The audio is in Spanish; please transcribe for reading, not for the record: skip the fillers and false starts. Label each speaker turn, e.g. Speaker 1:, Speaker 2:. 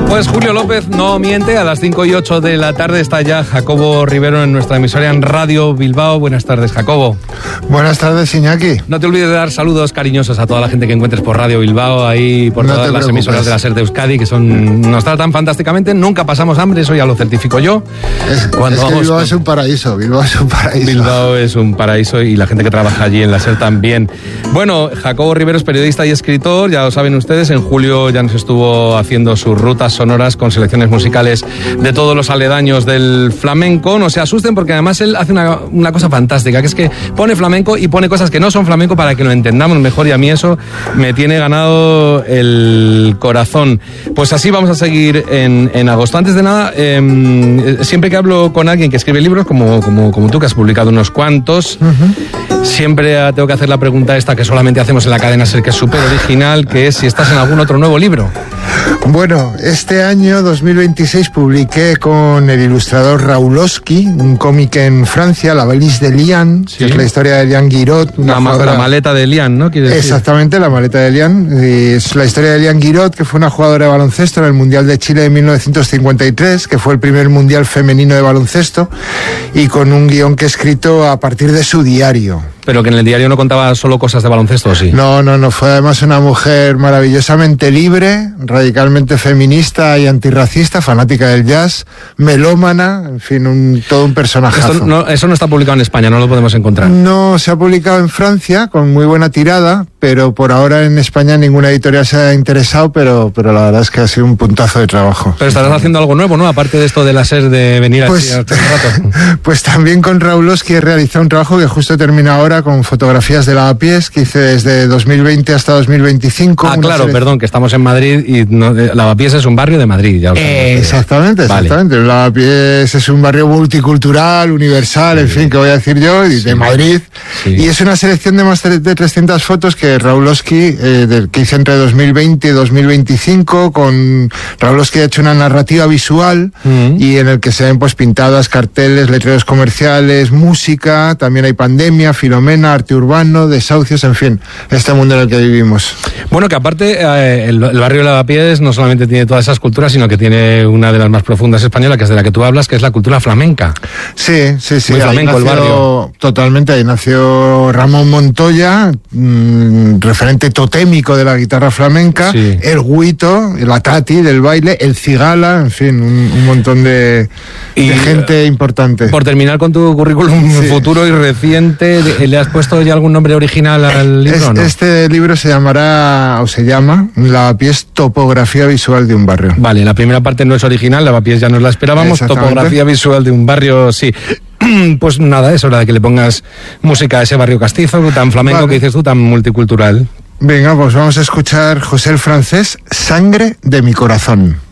Speaker 1: Pues Julio López no miente, a las 5:08 de la tarde está ya Jacobo Rivero en nuestra emisora en Radio Bilbao. Buenas tardes, Jacobo.
Speaker 2: Buenas tardes, Iñaki.
Speaker 1: No te olvides de dar saludos cariñosos a toda la gente que encuentres por Radio Bilbao, ahí por todas las emisoras de la SER de Euskadi, que nos tratan fantásticamente. Nunca pasamos hambre, eso ya lo certifico yo.
Speaker 2: Bilbao es un paraíso, Bilbao es un paraíso.
Speaker 1: Bilbao es un paraíso y la gente que trabaja allí en la SER también. Bueno, Jacobo Rivero es periodista y escritor, ya lo saben ustedes, en julio ya nos estuvo haciendo sus rutas sonoras con selecciones musicales de todos los aledaños del flamenco. No se asusten porque además él hace una cosa fantástica, que es que pone flamenco y pone cosas que no son flamenco para que lo entendamos mejor, y a mí eso me tiene ganado el corazón. Pues así vamos a seguir en agosto. Antes de nada, siempre que hablo con alguien que escribe libros, como tú, que has publicado unos cuantos, siempre tengo que hacer la pregunta esta que solamente hacemos en la cadena SER, que es súper original, que es si estás en algún otro nuevo libro.
Speaker 2: Bueno, este año 2026 publiqué con el ilustrador Raulowski un cómic en Francia, La valise de Lian, sí, que es la historia de Lian Guiraud.
Speaker 1: La maleta de Lian, ¿no?
Speaker 2: Exactamente, la maleta de Lian. Es la historia de Lian Guiraud, que fue una jugadora de baloncesto en el Mundial de Chile de 1953, que fue el primer Mundial femenino de baloncesto, y con un guión que he escrito a partir de su diario.
Speaker 1: Pero que en el diario no contaba solo cosas de baloncesto, ¿sí?
Speaker 2: No, fue además una mujer maravillosamente libre, radicalmente feminista y antirracista, fanática del jazz, melómana, en fin, todo un personajazo.
Speaker 1: Eso no está publicado en España, no lo podemos encontrar.
Speaker 2: No, se ha publicado en Francia con muy buena tirada, pero por ahora en España ninguna editorial se ha interesado, pero la verdad es que ha sido un puntazo de trabajo.
Speaker 1: Pero estarás haciendo algo nuevo, ¿no? Aparte de esto de la SER, de venir aquí a este rato.
Speaker 2: Pues también con Raulowski he realizado un trabajo que justo termina ahora, con fotografías de Lavapiés, que hice desde 2020 hasta 2025.
Speaker 1: Claro, perdón, que estamos en Madrid y Lavapiés es un barrio de Madrid. Ya
Speaker 2: exactamente. Lavapiés es un barrio multicultural, universal, en fin, que voy a decir yo, y de Madrid. Sí. Y es una selección de más de 300 fotos que Raulowski, que hice entre 2020 y 2025, con Raulowski ha hecho una narrativa visual, y en el que se ven pues pintadas, carteles, letreros comerciales, música, también hay pandemia, Filomena, arte urbano, desahucios, en fin, este mundo en el que vivimos.
Speaker 1: Bueno, que aparte el barrio de Lavapiés no solamente tiene todas esas culturas, sino que tiene una de las más profundas españolas, que es de la que tú hablas, que es la cultura flamenca.
Speaker 2: Sí.
Speaker 1: Muy flamenco el barrio.
Speaker 2: Totalmente, ahí nació Ramón Montoya, referente totémico de la guitarra flamenca, sí. El Guito, la Tati del baile, el Cigala, en fin, un montón de gente importante.
Speaker 1: Por terminar con tu currículum futuro y reciente, ¿le has puesto ya algún nombre original al libro o no?
Speaker 2: Este libro se llama Lavapiés, topografía visual de un barrio.
Speaker 1: Vale, la primera parte no es original, Lavapiés ya nos la esperábamos, topografía visual de un barrio, sí. Pues nada, es hora de que le pongas música a ese barrio castizo, tan flamenco, que dices tú, tan multicultural.
Speaker 2: Venga, pues vamos a escuchar José el Francés, Sangre de mi corazón.